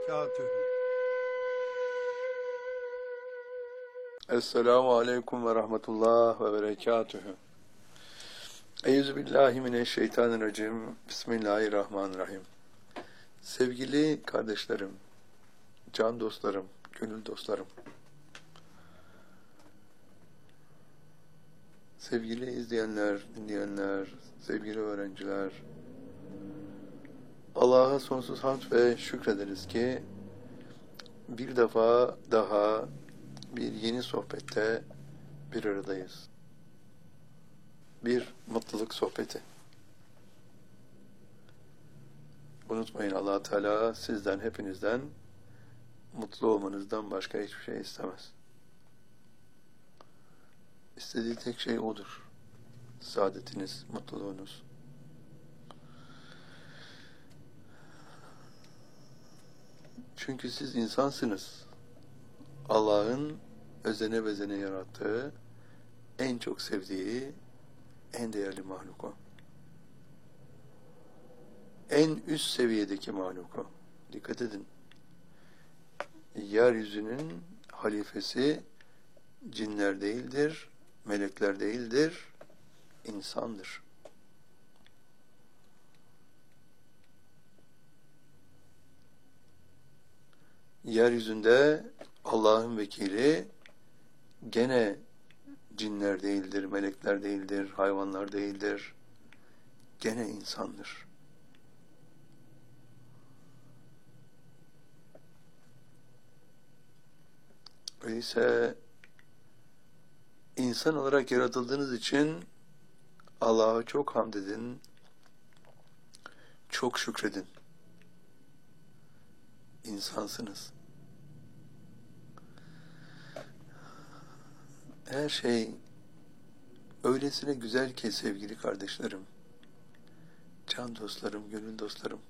وبركاته. Esselamu Aleyküm ve Rahmetullah ve Berekatühü. Euzubillahimineşşeytanirracim. Bismillahirrahmanirrahim. Sevgili kardeşlerim, can dostlarım, gönül dostlarım, sevgili izleyenler, dinleyenler, sevgili öğrenciler, Allah'a sonsuz hamd ve şükrederiz ki bir defa daha bir yeni sohbette bir aradayız. Bir mutluluk sohbeti. Unutmayın, Allah Teala sizden, hepinizden mutlu olmanızdan başka hiçbir şey istemez. İstediği tek şey odur. Saadetiniz, mutluluğunuz. Çünkü siz insansınız. Allah'ın özene bezene yarattığı, en çok sevdiği, en değerli mahluk o. En üst seviyedeki mahluk o. Dikkat edin. Yeryüzünün halifesi cinler değildir, melekler değildir, insandır. Yeryüzünde Allah'ın vekili gene cinler değildir, melekler değildir, hayvanlar değildir, gene insandır. Öyleyse insan olarak yaratıldığınız için Allah'a çok hamd edin, çok şükredin. İnsansınız. Her şey öylesine güzel ki sevgili kardeşlerim, can dostlarım, gönül dostlarım.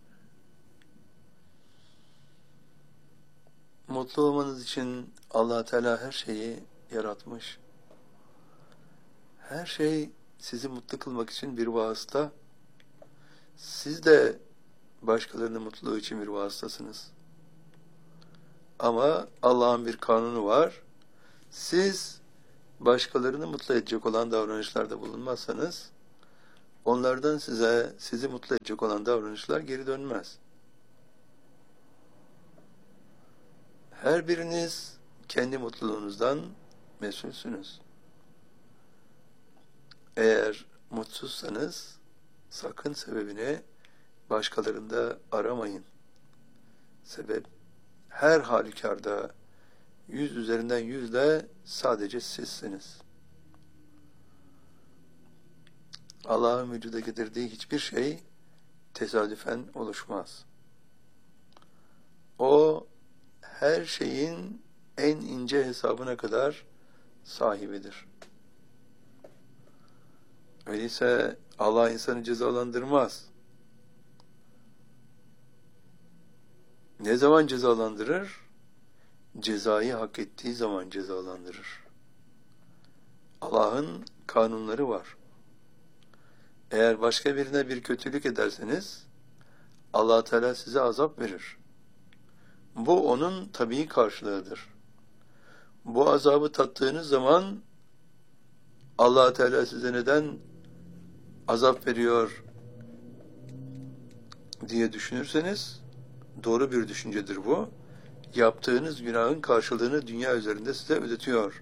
Mutlu olmanız için Allah Teala her şeyi yaratmış. Her şey sizi mutlu kılmak için bir vasıta. Siz de başkalarının mutluluğu için bir vasıtasınız. Ama Allah'ın bir kanunu var. Siz başkalarını mutlu edecek olan davranışlarda bulunmazsanız, onlardan sizi mutlu edecek olan davranışlar geri dönmez. Her biriniz kendi mutluluğunuzdan mesulsünüz. Eğer mutsuzsanız, sakın sebebini başkalarında aramayın. Sebep, her halükarda 100 üzerinden 100'de sadece sizsiniz. Allah'ın vücuda getirdiği hiçbir şey tesadüfen oluşmaz. O, her şeyin en ince hesabına kadar sahibidir. Öyleyse Allah insanı cezalandırmaz. Ne zaman cezalandırır? Cezayı hak ettiği zaman cezalandırır. Allah'ın kanunları var. Eğer başka birine bir kötülük ederseniz, Allah Teala size azap verir. Bu onun tabii karşılığıdır. Bu azabı tattığınız zaman Allah Teala size neden azap veriyor diye düşünürseniz, doğru bir düşüncedir bu. Yaptığınız günahın karşılığını dünya üzerinde size ödetiyor.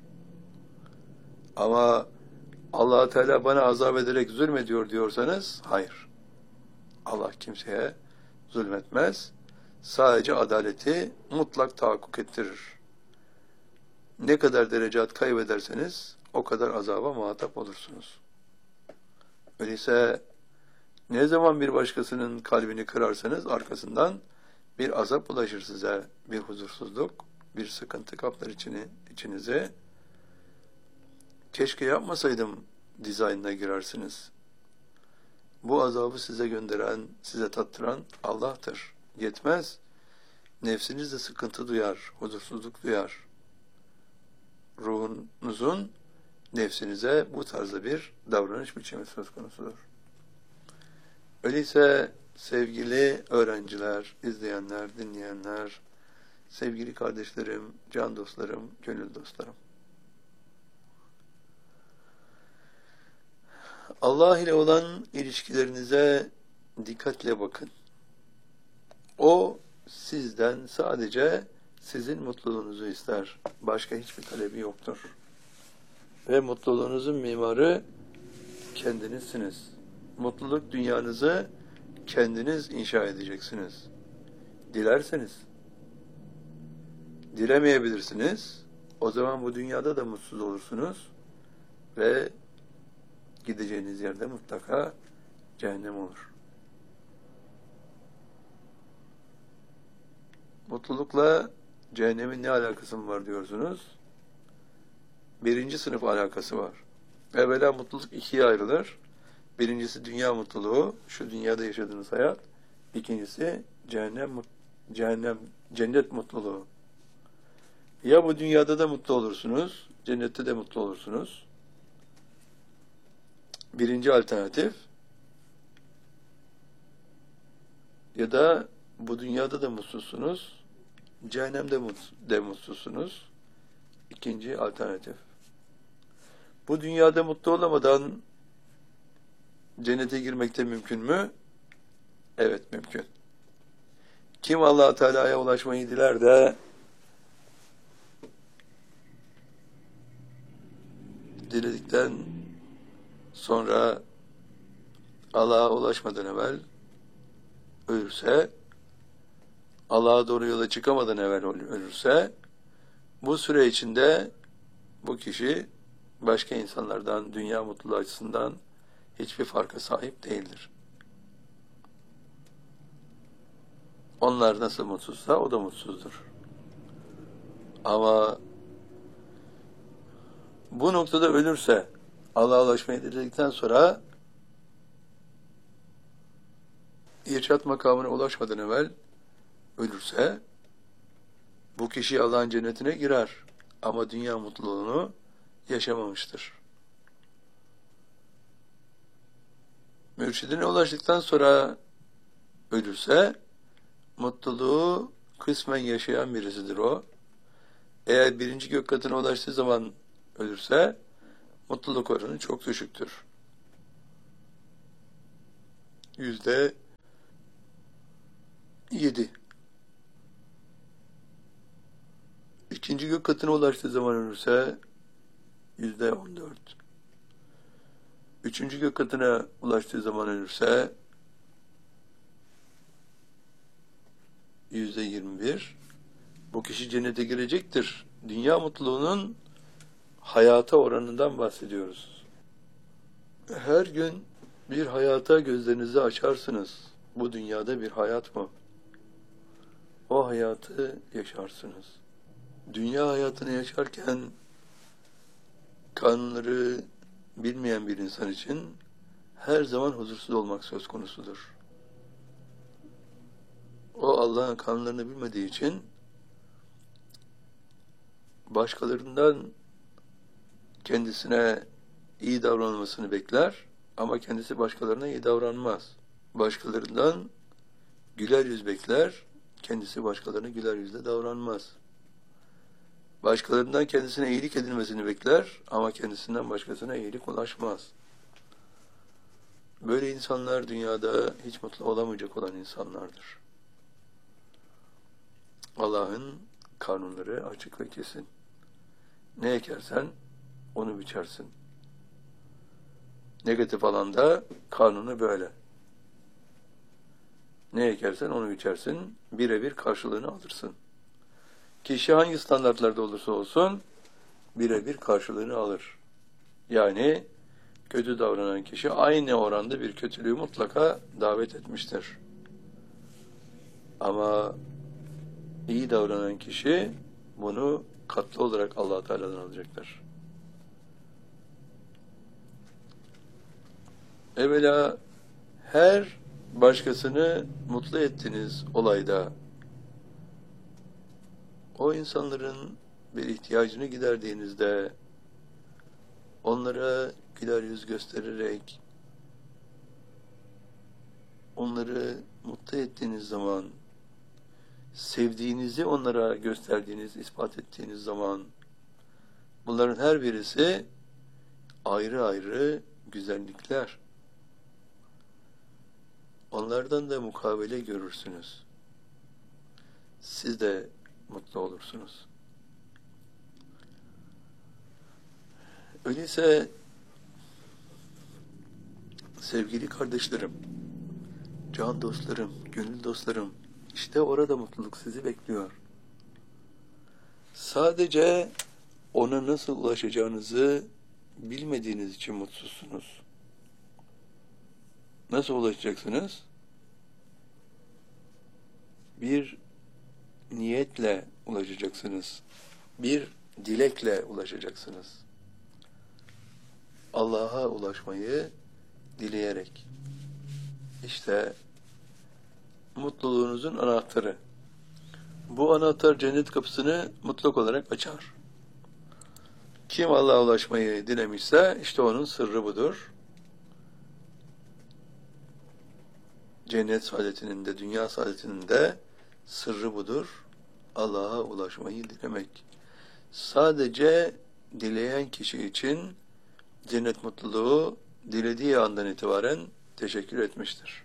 Ama Allah Teala bana azap ederek zulmediyor diyorsanız, hayır. Allah kimseye zulmetmez. Sadece adaleti mutlak tahakkuk ettirir. Ne kadar derecat kaybederseniz o kadar azaba muhatap olursunuz. Öyleyse ne zaman bir başkasının kalbini kırarsanız arkasından bir azap ulaşır size, bir huzursuzluk, bir sıkıntı kaplar içinize. Keşke yapmasaydım dizaynına girersiniz. Bu azabı size gönderen, size tattıran Allah'tır. Yetmez. Nefsiniz de sıkıntı duyar, huzursuzluk duyar. Ruhunuzun nefsinize bu tarzda bir davranış biçimi söz konusudur. Öyleyse sevgili öğrenciler, izleyenler, dinleyenler, sevgili kardeşlerim, can dostlarım, gönül dostlarım. Allah ile olan ilişkilerinize dikkatle bakın. O sizden sadece sizin mutluluğunuzu ister. Başka hiçbir talebi yoktur. Ve mutluluğunuzun mimarı kendinizsiniz. Mutluluk dünyanızı kendiniz inşa edeceksiniz. Dilerseniz. Dilemeyebilirsiniz. O zaman bu dünyada da mutsuz olursunuz. Ve gideceğiniz yerde mutlaka cehennem olur. Mutlulukla cehennemin ne alakası mı var diyorsunuz? Birinci sınıf alakası var. Evvela mutluluk ikiye ayrılır. Birincisi dünya mutluluğu, şu dünyada yaşadığınız hayat. İkincisi cennet mutluluğu. Ya bu dünyada da mutlu olursunuz, cennette de mutlu olursunuz. Birinci alternatif. Ya da bu dünyada da mutsuzsunuz, cehennemde de mutsuzsunuz. İkinci alternatif. Bu dünyada mutlu olamadan cennete girmek de mümkün mü? Evet, mümkün. Kim Allah-u Teala'ya ulaşmayı diler de diledikten sonra Allah'a ulaşmadan evvel ölürse, Allah'a doğru yola çıkamadan evvel ölürse, bu süre içinde bu kişi başka insanlardan dünya mutluluğu açısından hiçbir farka sahip değildir. Onlar nasıl mutsuzsa o da mutsuzdur. Ama bu noktada ölürse, Allah'a ulaşmayı diledikten sonra irşat makamına ulaşmadan evvel ölürse, bu kişi Allah'ın cennetine girer. Ama dünya mutluluğunu yaşamamıştır. Mürşidine ulaştıktan sonra ölürse, mutluluğu kısmen yaşayan birisidir o. Eğer birinci gök katına ulaştığı zaman ölürse, mutluluk oranı çok düşüktür. %7. İkinci gök katına ulaştığı zaman ölürse, %14. Üçüncü gök katına ulaştığı zaman ölürse, %21. Bu kişi cennete girecektir. Dünya mutluluğunun hayata oranından bahsediyoruz. Her gün bir hayata gözlerinizi açarsınız. Bu dünyada bir hayat mı? O hayatı yaşarsınız. Dünya hayatını yaşarken kanunları bilmeyen bir insan için her zaman huzursuz olmak söz konusudur. O Allah'ın kanunlarını bilmediği için başkalarından kendisine iyi davranılmasını bekler ama kendisi başkalarına iyi davranmaz. Başkalarından güler yüz bekler, kendisi başkalarına güler yüzle davranmaz. Başkalarından kendisine iyilik edilmesini bekler ama kendisinden başkasına iyilik ulaşmaz. Böyle insanlar dünyada hiç mutlu olamayacak olan insanlardır. Allah'ın kanunları açık ve kesin. Ne ekersen onu biçersin. Negatif alanda kanunu böyle. Ne ekersen onu biçersin, birebir karşılığını alırsın. Kişi hangi standartlarda olursa olsun birebir karşılığını alır. Yani kötü davranan kişi aynı oranda bir kötülüğü mutlaka davet etmiştir. Ama iyi davranan kişi bunu katlı olarak Allah Teala'dan alacaktır. Evvela her başkasını mutlu ettiğiniz olayda o insanların bir ihtiyacını giderdiğinizde onlara güler yüz göstererek onları mutlu ettiğiniz zaman sevdiğinizi onlara gösterdiğiniz, ispat ettiğiniz zaman bunların her birisi ayrı ayrı güzellikler. Onlardan da mukabele görürsünüz. Siz de mutlu olursunuz. Öyleyse sevgili kardeşlerim, can dostlarım, gönül dostlarım, işte orada mutluluk sizi bekliyor. Sadece ona nasıl ulaşacağınızı bilmediğiniz için mutsuzsunuz. Nasıl ulaşacaksınız? Bir niyetle ulaşacaksınız. Bir dilekle ulaşacaksınız. Allah'a ulaşmayı dileyerek. İşte mutluluğunuzun anahtarı. Bu anahtar cennet kapısını mutlak olarak açar. Kim Allah'a ulaşmayı dilemişse işte onun sırrı budur. Cennet saadetinin de dünya saadetinin de sırrı budur. Allah'a ulaşmayı dilemek. Sadece dileyen kişi için cennet mutluluğu dilediği andan itibaren teşekkür etmiştir.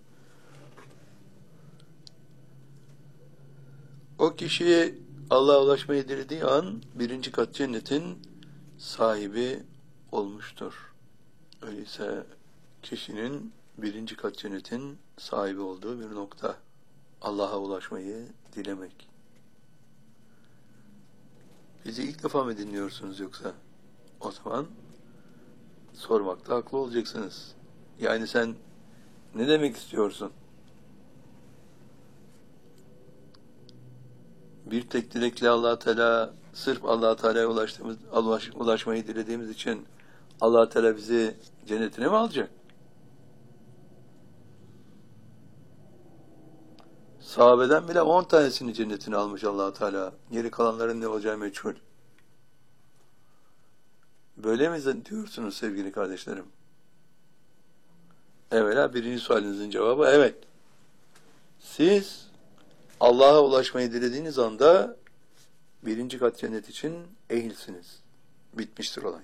O kişi Allah'a ulaşmayı dilediği an birinci kat cennetin sahibi olmuştur. Öyleyse kişinin birinci kat cennetin sahibi olduğu bir nokta. Allah'a ulaşmayı dilemek. Bizi ilk defa mı dinliyorsunuz yoksa? O zaman sormakta haklı olacaksınız. Yani sen ne demek istiyorsun? Bir tek dilekle Allah Teala, sırf Allah Teala'ya ulaşmayı dilediğimiz için Allah Teala bizi cennetine mi alacak? Sahabeden bile 10 tanesini cennetine almış Allah Teala. Geri kalanların ne olacağı meçhul. Böyle mi diyorsunuz sevgili kardeşlerim? Evvela birinci sualinizin cevabı evet. Siz Allah'a ulaşmayı dilediğiniz anda birinci kat cennet için ehilsiniz. Bitmiştir olay.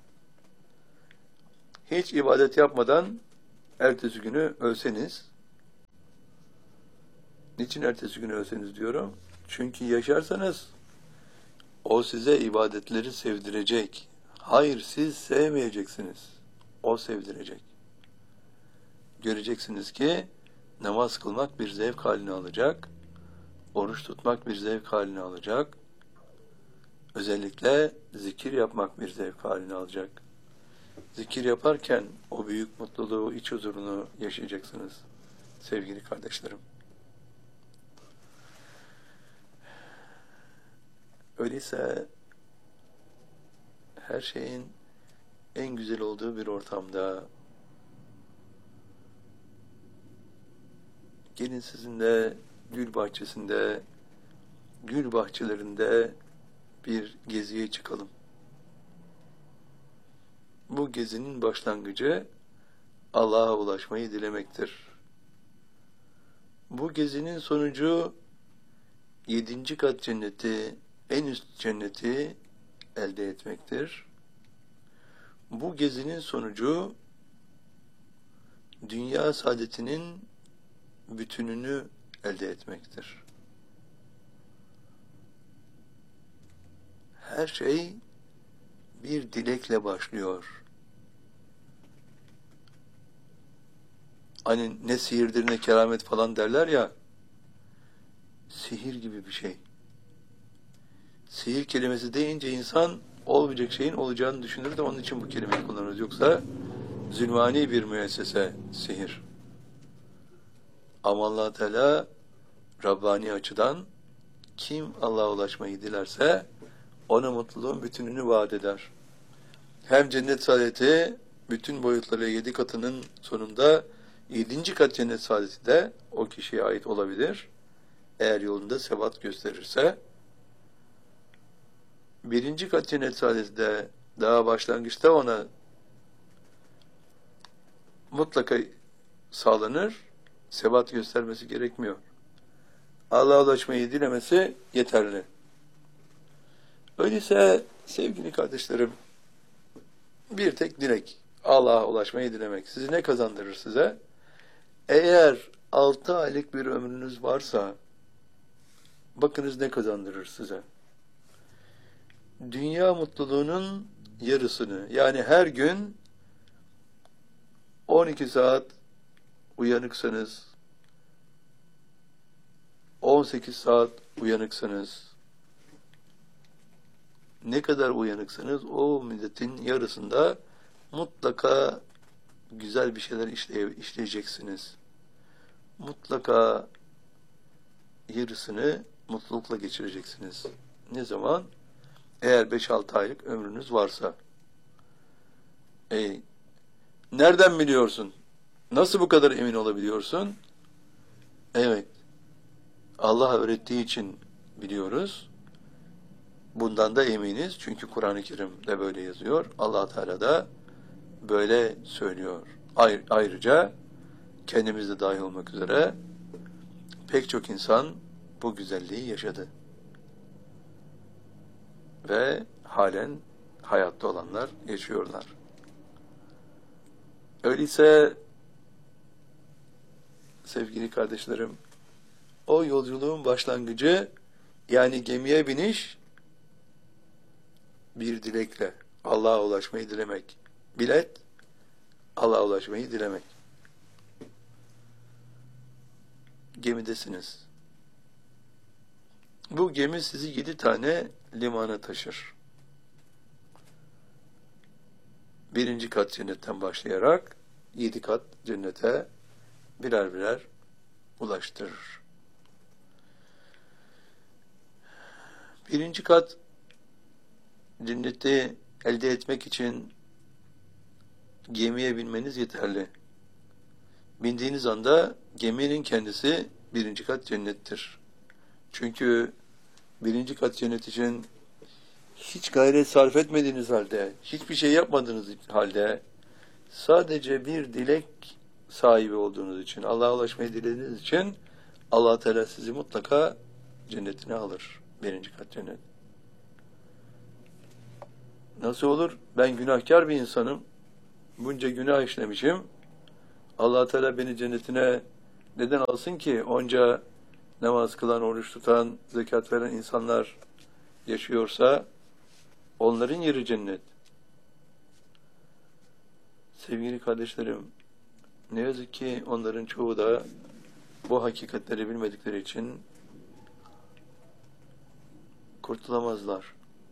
Hiç ibadet yapmadan ertesi günü ölseniz, niçin ertesi günü ölseniz diyorum? Çünkü yaşarsanız o size ibadetleri sevdirecek. Hayır, siz sevmeyeceksiniz. O sevdirecek. Göreceksiniz ki namaz kılmak bir zevk haline alacak. Oruç tutmak bir zevk haline alacak. Özellikle zikir yapmak bir zevk haline alacak. Zikir yaparken o büyük mutluluğu, iç huzurunu yaşayacaksınız sevgili kardeşlerim. Öyleyse her şeyin en güzel olduğu bir ortamda gelin sizinle gül bahçesinde, gül bahçelerinde bir geziye çıkalım. Bu gezinin başlangıcı Allah'a ulaşmayı dilemektir. Bu gezinin sonucu 7. kat cenneti, en üst cenneti elde etmektir. Bu gezinin sonucu dünya saadetinin bütününü elde etmektir. Her şey bir dilekle başlıyor. Hani ne sihirdir ne keramet falan derler ya, sihir gibi bir şey. Sihir kelimesi deyince insan olmayacak şeyin olacağını düşünür de onun için bu kelimeyi kullanırız. Yoksa zulmani bir müessese sihir. Ama Allah Teala Rabbani açıdan kim Allah'a ulaşmayı dilerse ona mutluluğun bütününü vaat eder. Hem cennet saadeti bütün boyutları 7 katının sonunda 7. kat cennet saadeti de o kişiye ait olabilir. Eğer yolunda sebat gösterirse. 1. kat cennet saadeti de daha başlangıçta ona mutlaka sağlanır. Sebat göstermesi gerekmiyor. Allah'a ulaşmayı dilemesi yeterli. Öyleyse sevgili kardeşlerim, bir tek dilek, Allah'a ulaşmayı dilemek. Sizi ne kazandırır size? Eğer 6 aylık bir ömrünüz varsa, bakınız ne kazandırır size? Dünya mutluluğunun yarısını, yani her gün 12 saat uyanıksanız, 18 saat uyanıksanız, ne kadar uyanıksanız o müddetin yarısında mutlaka güzel bir şeyler işleyeceksiniz. Mutlaka yarısını mutlulukla geçireceksiniz. Ne zaman? Eğer 5-6 aylık ömrünüz varsa. Nereden biliyorsun? Nasıl bu kadar emin olabiliyorsun? Evet, Allah öğrettiği için biliyoruz. Bundan da eminiz. Çünkü Kur'an-ı Kerim'de böyle yazıyor. Allah Teala da böyle söylüyor. Ayrıca kendimiz de dahil olmak üzere pek çok insan bu güzelliği yaşadı. Ve halen hayatta olanlar yaşıyorlar. Öyleyse sevgili kardeşlerim, o yolculuğun başlangıcı, yani gemiye biniş, bir dilekle Allah'a ulaşmayı dilemek. Bilet, Allah'a ulaşmayı dilemek. Gemidesiniz. Bu gemi sizi 7 tane limana taşır. 1. kat cennetten başlayarak 7 kat cennete birer birer ulaştırır. 1. kat cenneti elde etmek için gemiye binmeniz yeterli. Bindiğiniz anda geminin kendisi 1. kat cennettir. Çünkü 1. kat cennet için hiç gayret sarf etmediğiniz halde, hiçbir şey yapmadığınız halde, sadece bir dilek sahibi olduğunuz için, Allah'a ulaşmayı dilediğiniz için Allah Teala sizi mutlaka cennetine alır. 1. kat cennet. Nasıl olur? Ben günahkar bir insanım. Bunca günah işlemişim. Allah Teala beni cennetine neden alsın ki? Onca namaz kılan, oruç tutan, zekat veren insanlar yaşıyorsa onların yeri cennet. Sevgili kardeşlerim, ne yazık ki onların çoğu da bu hakikatleri bilmedikleri için kurtulamazlar.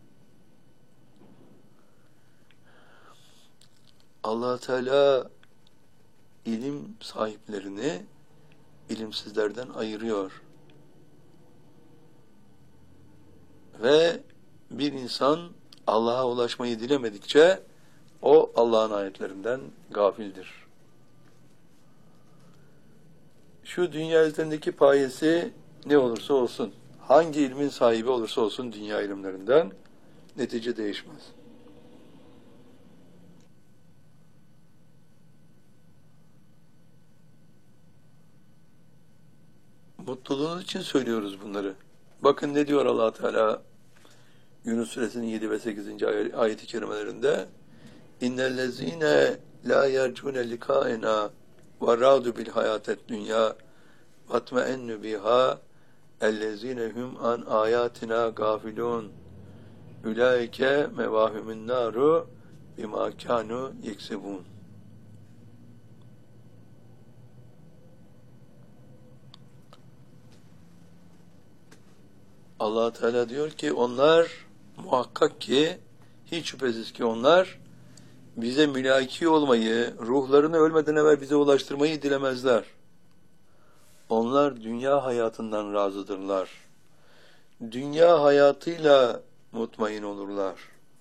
Allah Teala ilim sahiplerini ilimsizlerden ayırıyor. Ve bir insan Allah'a ulaşmayı dilemedikçe o Allah'ın ayetlerinden gafildir. Şu dünya üzerindeki payesi ne olursa olsun, hangi ilmin sahibi olursa olsun dünya ilimlerinden, netice değişmez. Mutluluğunuz için söylüyoruz bunları. Bakın ne diyor Allah Teala Yunus Suresinin 7 ve 8. ayet-i kerimelerinde: İnnellezîne lâ yercûne likâena ve râdu bil hayâtet dünya vatme'ennu biha ellezîne hum an âyâtina gâfilûn ulaike mevâhumun nâru bimâ kânû yeksebûn. Allah Teala diyor ki onlar muhakkak ki, hiç şüphesiz ki onlar bize mülaki olmayı, ruhlarını ölmeden evvel bize ulaştırmayı dilemezler. Onlar dünya hayatından razıdırlar. Dünya hayatıyla mutmain olurlar.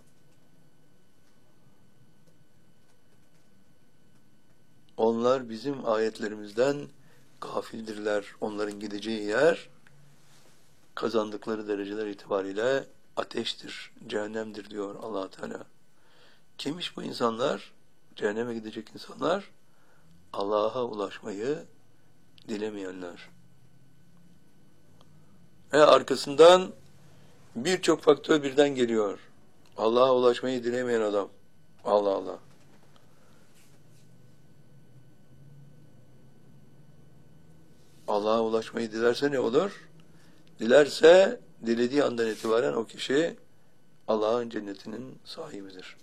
Onlar bizim ayetlerimizden gafildirler. Onların gideceği yer, kazandıkları dereceler itibariyle ateştir, cehennemdir diyor Allah Teala. Kimmiş bu insanlar? Cehenneme gidecek insanlar, Allah'a ulaşmayı dilemeyenler. Arkasından birçok faktör birden geliyor. Allah'a ulaşmayı dilemeyen adam. Allah Allah. Allah'a ulaşmayı dilerse ne olur? Dilerse dilediği andan itibaren o kişi Allah'ın cennetinin sahibidir.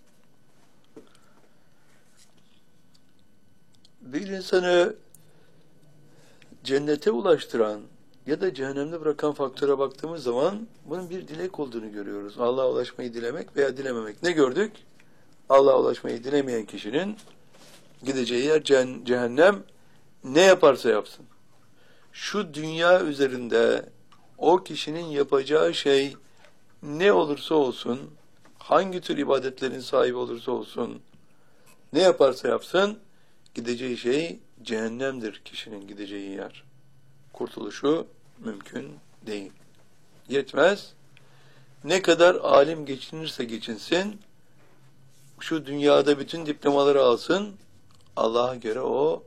Bir insanı cennete ulaştıran ya da cehennemde bırakan faktöre baktığımız zaman bunun bir dilek olduğunu görüyoruz. Allah'a ulaşmayı dilemek veya dilememek. Ne gördük? Allah'a ulaşmayı dilemeyen kişinin gideceği yer cehennem, ne yaparsa yapsın. Şu dünya üzerinde o kişinin yapacağı şey ne olursa olsun, hangi tür ibadetlerin sahibi olursa olsun, ne yaparsa yapsın, gideceği şey cehennemdir kişinin gideceği yer. Kurtuluşu mümkün değil. Yetmez. Ne kadar alim geçinirse geçinsin, şu dünyada bütün diplomaları alsın, Allah'a göre o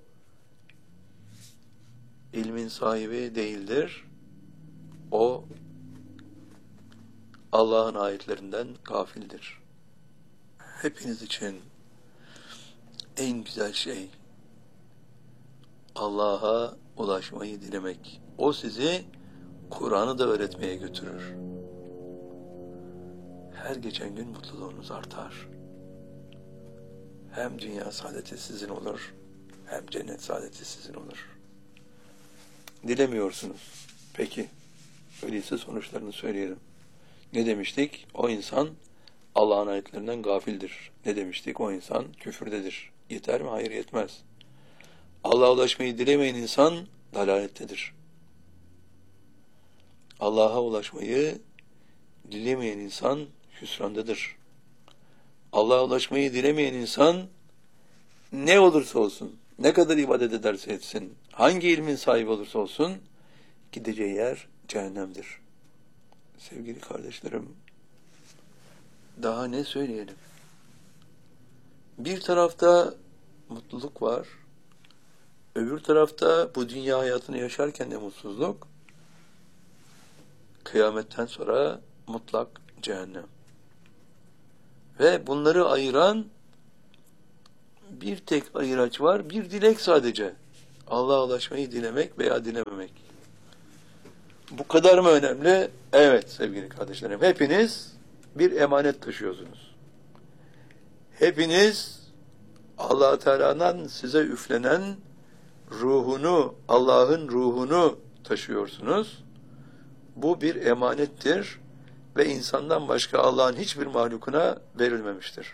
ilmin sahibi değildir. O Allah'ın ayetlerinden gafildir. Hepiniz için en güzel şey Allah'a ulaşmayı dilemek. O sizi Kur'an'ı da öğretmeye götürür. Her geçen gün mutluluğunuz artar. Hem dünya saadeti sizin olur, hem cennet saadeti sizin olur. Dilemiyorsunuz. Peki, öyleyse sonuçlarını söyleyelim. Ne demiştik? O insan Allah'ın ayetlerinden gafildir. Ne demiştik? O insan küfürdedir. Yeter mi? Hayır, yetmez. Allah'a ulaşmayı dilemeyen insan dalalettedir. Allah'a ulaşmayı dilemeyen insan hüsrandadır. Allah'a ulaşmayı dilemeyen insan ne olursa olsun, ne kadar ibadet ederse etsin, hangi ilmin sahibi olursa olsun, gideceği yer cehennemdir. Sevgili kardeşlerim, daha ne söyleyelim? Bir tarafta mutluluk var, öbür tarafta bu dünya hayatını yaşarken de mutsuzluk, kıyametten sonra mutlak cehennem. Ve bunları ayıran bir tek ayıraç var, bir dilek sadece. Allah'a ulaşmayı dilemek veya dilememek. Bu kadar mı önemli? Evet sevgili kardeşlerim. Hepiniz bir emanet taşıyorsunuz. Hepiniz Allah-u Teala'dan size üflenen ruhunu, Allah'ın ruhunu taşıyorsunuz. Bu bir emanettir ve insandan başka Allah'ın hiçbir mahlukuna verilmemiştir.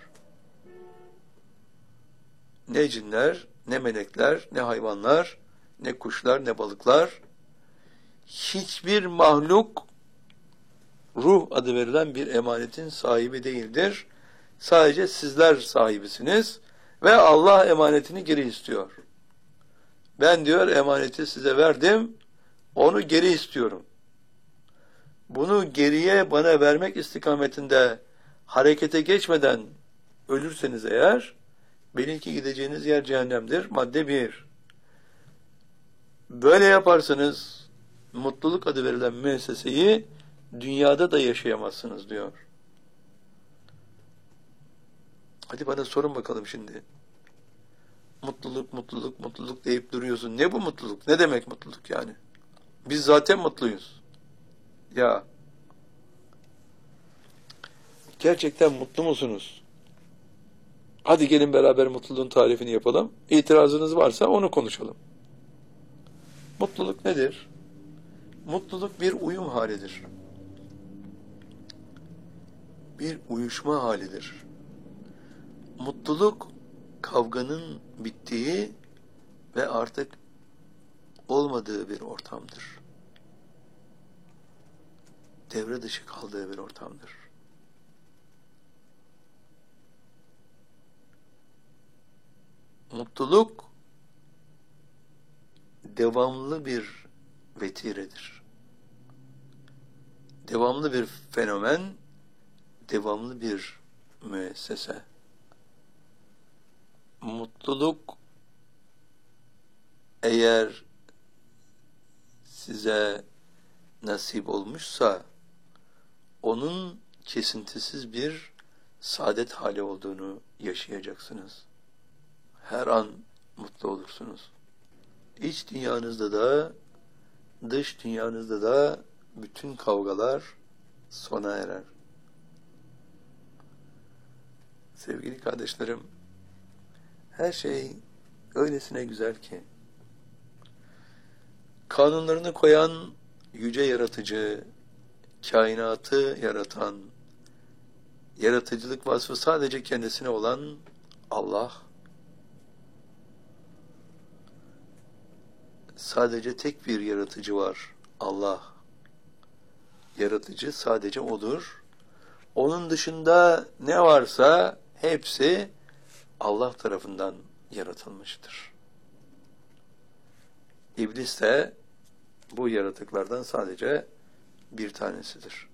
Ne cinler, ne melekler, ne hayvanlar, ne kuşlar, ne balıklar, hiçbir mahluk ruh adı verilen bir emanetin sahibi değildir. Sadece sizler sahibisiniz ve Allah emanetini geri istiyor. Ben diyor emaneti size verdim, onu geri istiyorum. Bunu geriye bana vermek istikametinde harekete geçmeden ölürseniz eğer, belki gideceğiniz yer cehennemdir. Madde 1. Böyle yaparsanız mutluluk adı verilen müesseseyi dünyada da yaşayamazsınız diyor. Hadi bana sorun bakalım şimdi. Mutluluk, mutluluk, mutluluk deyip duruyorsun. Ne bu mutluluk? Ne demek mutluluk yani? Biz zaten mutluyuz. Ya gerçekten mutlu musunuz? Hadi gelin beraber mutluluğun tarifini yapalım. İtirazınız varsa onu konuşalım. Mutluluk nedir? Mutluluk bir uyum halidir. Bir uyuşma halidir. Mutluluk kavganın bittiği ve artık olmadığı bir ortamdır. Devre dışı kaldığı bir ortamdır. Mutluluk devamlı bir vetiredir. Devamlı bir fenomen, devamlı bir müessese. Mutluluk eğer size nasip olmuşsa onun kesintisiz bir saadet hali olduğunu yaşayacaksınız. Her an mutlu olursunuz. İç dünyanızda da, dış dünyanızda da bütün kavgalar sona erer. Sevgili kardeşlerim, her şey öylesine güzel ki, kanunlarını koyan yüce yaratıcı, kainatı yaratan, yaratıcılık vasfı sadece kendisine olan Allah, sadece tek bir yaratıcı var, Allah. Yaratıcı sadece O'dur. Onun dışında ne varsa hepsi Allah tarafından yaratılmıştır. İblis de bu yaratıklardan sadece bir tanesidir.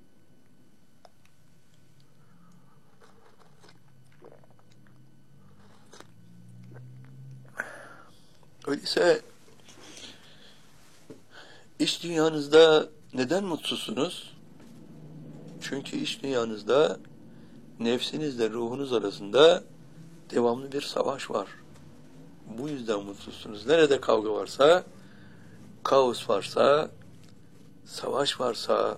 Öyleyse iç dünyanızda neden mutsuzsunuz? Çünkü iç dünyanızda nefsinizle ruhunuz arasında devamlı bir savaş var. Bu yüzden mutsuzsunuz. Nerede kavga varsa, kaos varsa, savaş varsa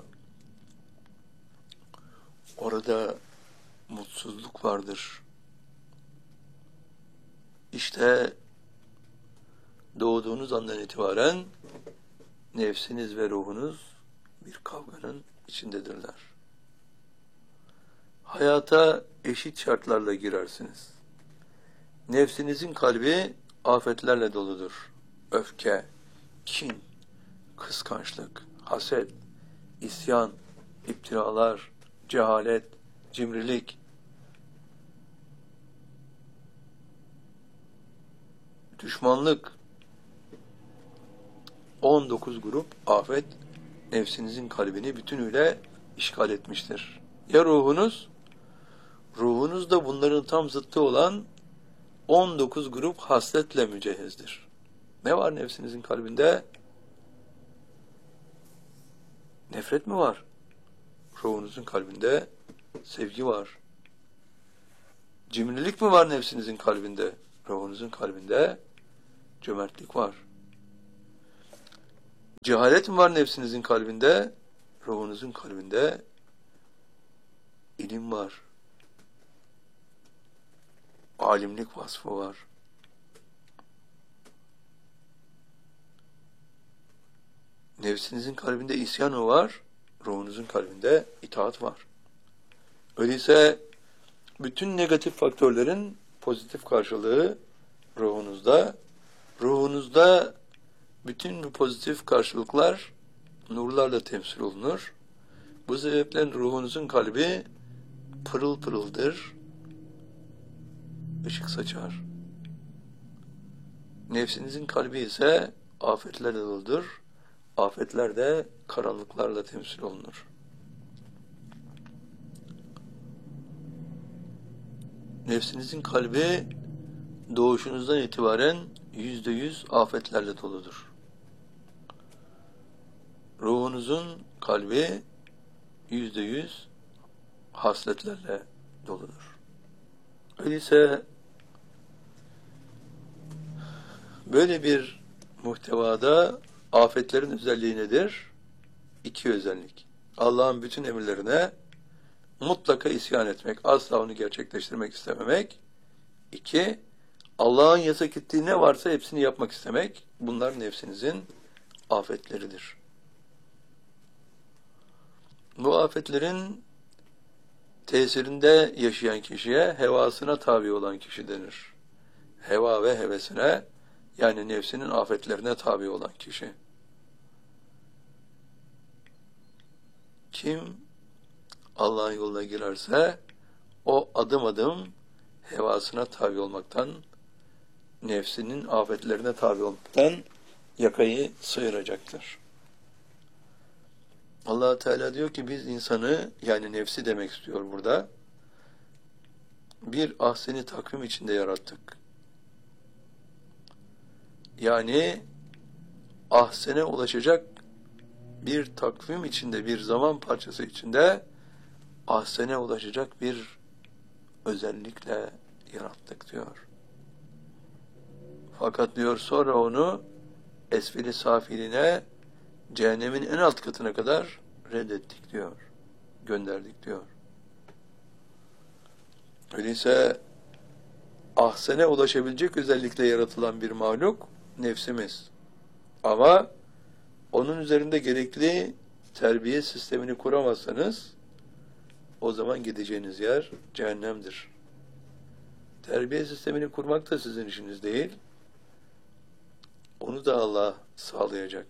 orada mutsuzluk vardır. İşte doğduğunuz andan itibaren nefsiniz ve ruhunuz bir kavganın içindedirler. Hayata eşit şartlarla girersiniz. Nefsinizin kalbi afetlerle doludur. Öfke, kin, kıskançlık, haset, isyan, iftiralar, cehalet, cimrilik, düşmanlık, 19 grup afet nefsinizin kalbini bütünüyle işgal etmiştir. Ya ruhunuz? Ruhunuz da bunların tam zıttı olan 19 grup hasletle mücehhizdir. Ne var nefsinizin kalbinde? Nefret mi var? Ruhunuzun kalbinde sevgi var. Cimrilik mi var nefsinizin kalbinde? Ruhunuzun kalbinde cömertlik var. Cehalet mi var nefsinizin kalbinde? Ruhunuzun kalbinde ilim var. Alimlik vasfı var. Nefsinizin kalbinde isyan mı var? Ruhunuzun kalbinde itaat var. Öyleyse bütün negatif faktörlerin pozitif karşılığı ruhunuzda. Ruhunuzda bütün bu pozitif karşılıklar nurlarla temsil olunur. Bu sebeple ruhunuzun kalbi pırıl pırıldır, ışık saçar. Nefsinizin kalbi ise afetlerle doludur. Afetler de karanlıklarla temsil olunur. Nefsinizin kalbi doğuşunuzdan itibaren %100 afetlerle doludur. Ruhunuzun kalbi %100 hasletlerle doludur. Öyleyse böyle bir muhtevada afetlerin özelliği nedir? 2 özellik. Allah'ın bütün emirlerine mutlaka isyan etmek, asla onu gerçekleştirmek istememek. 2, Allah'ın yasak ettiği ne varsa hepsini yapmak istemek. Bunlar nefsinizin afetleridir. Bu afetlerin tesirinde yaşayan kişiye hevasına tabi olan kişi denir. Heva ve hevesine, yani nefsinin afetlerine tabi olan kişi. Kim Allah'ın yoluna girerse o adım adım hevasına tabi olmaktan, nefsinin afetlerine tabi olmaktan yakayı sıyıracaktır. Allah Teala diyor ki biz insanı, yani nefsi demek istiyor burada, bir ahseni takvim içinde yarattık. Yani ahsene ulaşacak bir takvim içinde, bir zaman parçası içinde ahsene ulaşacak bir özellikle yarattık diyor. Fakat diyor sonra onu esfili safiline, cehennemin en alt katına kadar reddettik diyor. Gönderdik diyor. Öyleyse ahsene ulaşabilecek özellikle yaratılan bir mahluk nefsimiz. Ama onun üzerinde gerekli terbiye sistemini kuramazsanız o zaman gideceğiniz yer cehennemdir. Terbiye sistemini kurmak da sizin işiniz değil. Onu da Allah sağlayacak.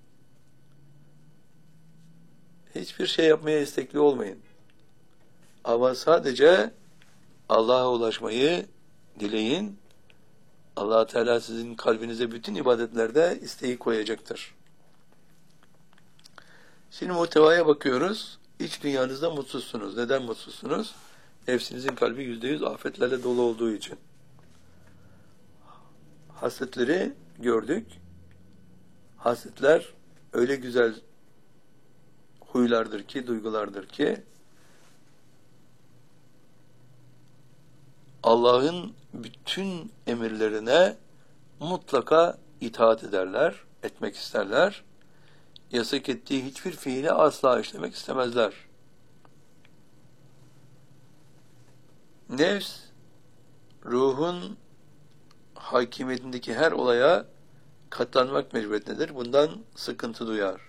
Hiçbir şey yapmaya istekli olmayın. Ama sadece Allah'a ulaşmayı dileyin. Allah Teala sizin kalbinize bütün ibadetlerde isteği koyacaktır. Şimdi muhtevaya bakıyoruz. İç dünyanızda mutsuzsunuz. Neden mutsuzsunuz? Nefsinizin kalbi %100 afetlerle dolu olduğu için. Hasletleri gördük. Hasletler öyle güzel huylardır ki, duygulardır ki Allah'ın bütün emirlerine mutlaka itaat ederler, etmek isterler. Yasak ettiği hiçbir fiili asla işlemek istemezler. Nefs, ruhun hakimiyetindeki her olaya katlanmak mecburiyetindedir. Bundan sıkıntı duyar.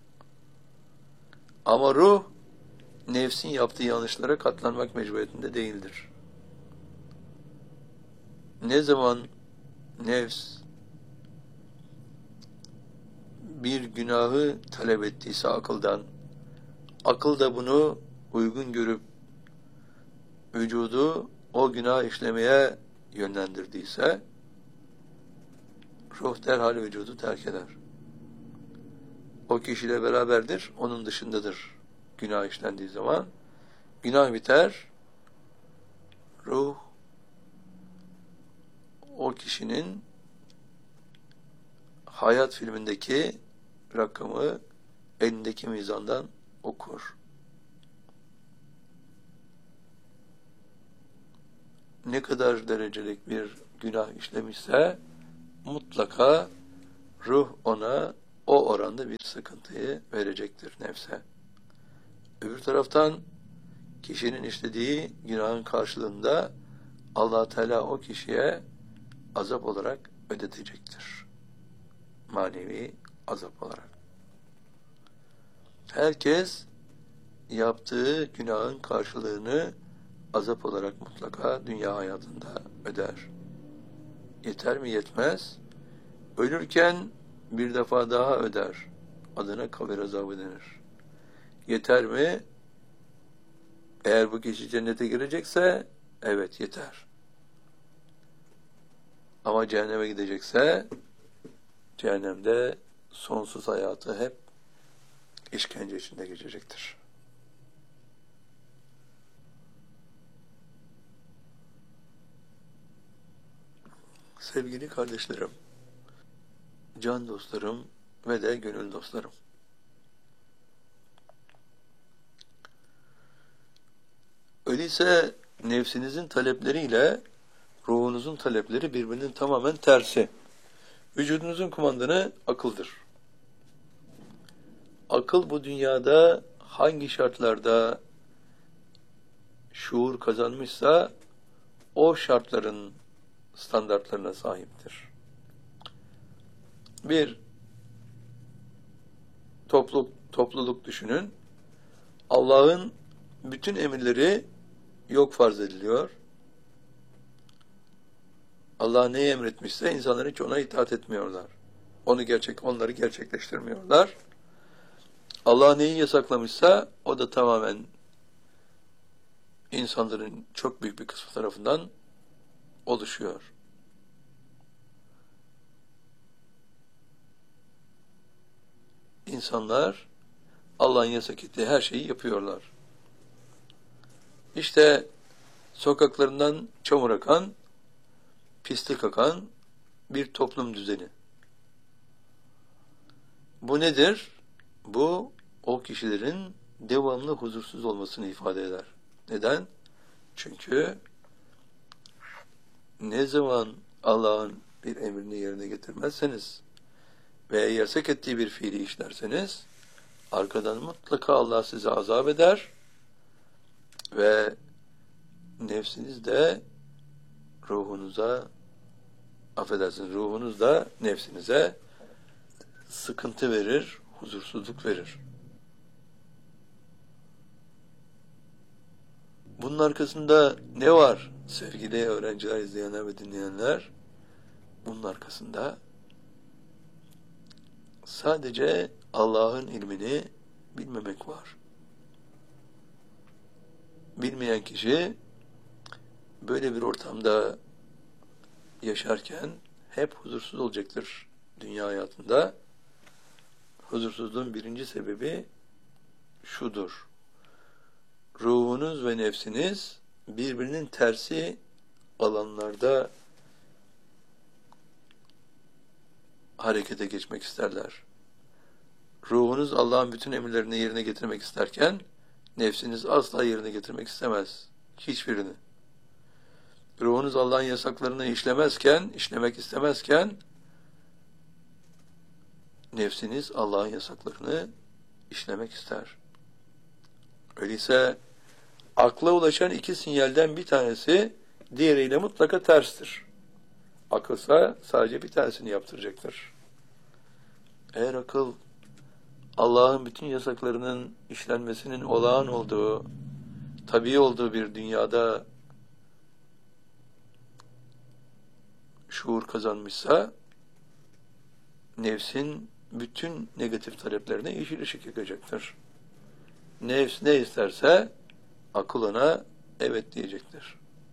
Ama ruh, nefsin yaptığı yanlışlara katlanmak mecburiyetinde değildir. Ne zaman nefs bir günahı talep ettiyse akıldan, akıl da bunu uygun görüp vücudu o günah işlemeye yönlendirdiyse ruh derhal vücudu terk eder. O kişiyle beraberdir, onun dışındadır günah işlendiği zaman. Günah biter, ruh o kişinin hayat filmindeki rakamı elindeki mizandan okur. Ne kadar derecelik bir günah işlemişse mutlaka ruh ona o oranda bir sıkıntıyı verecektir nefse. Öbür taraftan kişinin işlediği günahın karşılığında Allah Teala o kişiye azap olarak ödetecektir. Manevi azap olarak. Herkes yaptığı günahın karşılığını azap olarak mutlaka dünya hayatında öder. Yeter mi? Yetmez. Ölürken bir defa daha öder. Adına kabir azabı denir. Yeter mi? Eğer bu kişi cennete girecekse evet yeter. Ama cehenneme gidecekse cehennemde sonsuz hayatı hep işkence içinde geçecektir. Sevgili kardeşlerim, can dostlarım ve de gönül dostlarım. Öyleyse nefsinizin talepleriyle ruhunuzun talepleri birbirinin tamamen tersi. Vücudunuzun kumandanı akıldır. Akıl bu dünyada hangi şartlarda şuur kazanmışsa o şartların standartlarına sahiptir. Bir topluluk düşünün. Allah'ın bütün emirleri yok farz ediliyor. Allah neyi emretmişse insanlar hiç ona itaat etmiyorlar. Onları gerçekleştirmiyorlar. Allah neyi yasaklamışsa o da tamamen insanların çok büyük bir kısmı tarafından oluşuyor. İnsanlar Allah'ın yasak ettiği her şeyi yapıyorlar. İşte sokaklarından çamur akan, pislik akan bir toplum düzeni. Bu nedir? Bu o kişilerin devamlı huzursuz olmasını ifade eder. Neden? Çünkü ne zaman Allah'ın bir emrini yerine getirmezseniz ve yasak ettiği bir fiili işlerseniz arkadan mutlaka Allah sizi azap eder ve nefsiniz de ruhunuz da nefsinize sıkıntı verir, huzursuzluk verir. Bunun arkasında ne var sevgili öğrenciler, izleyenler ve dinleyenler? Bunun arkasında sadece Allah'ın ilmini bilmemek var. Bilmeyen kişi böyle bir ortamda yaşarken hep huzursuz olacaktır dünya hayatında. Huzursuzluğun birinci sebebi şudur: ruhunuz ve nefsiniz birbirinin tersi alanlarda harekete geçmek isterler. Ruhunuz Allah'ın bütün emirlerini yerine getirmek isterken, nefsiniz asla yerine getirmek istemez. Hiçbirini. Ruhunuz Allah'ın yasaklarını işlemek istemezken, nefsiniz Allah'ın yasaklarını işlemek ister. Öyleyse akla ulaşan iki sinyalden bir tanesi diğeriyle mutlaka terstir. Akılsa sadece bir tanesini yaptıracaktır. Eğer akıl Allah'ın bütün yasaklarının işlenmesinin olağan olduğu, tabii olduğu bir dünyada şuur kazanmışsa, nefsin bütün negatif taleplerine yeşil ışık yakacaktır. Nefs ne isterse akıl ona evet diyecektir.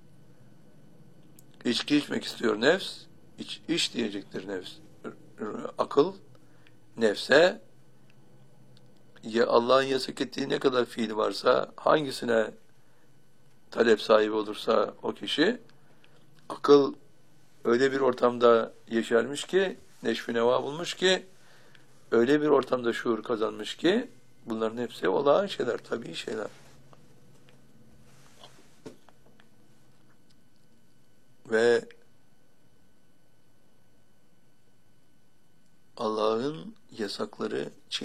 İçki içmek istiyor nefs, iç diyecektir nefs. Akıl nefse Allah'ın yasak ettiği ne kadar fiil varsa, hangisine talep sahibi olursa o kişi, akıl öyle bir ortamda yeşermiş ki, neşv-i neva bulmuş ki, öyle bir ortamda şuur kazanmış ki, bunların hepsi olağan şeyler, tabii şeyler. Ve Allah'ın yasakları